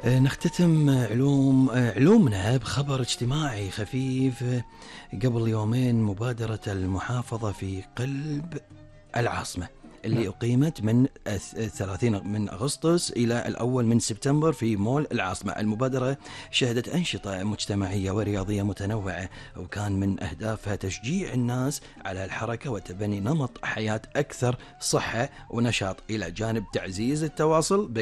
نختتم علومنا بخبر اجتماعي خفيف. قبل يومين مبادرة المحافظة في قلب العاصمة اللي نعم. أقيمت من 30 من أغسطس إلى الأول من سبتمبر في مول العاصمة. المبادرة شهدت أنشطة مجتمعية ورياضية متنوعة، وكان من أهدافها تشجيع الناس على الحركة وتبني نمط حياة أكثر صحة ونشاط، إلى جانب تعزيز التواصل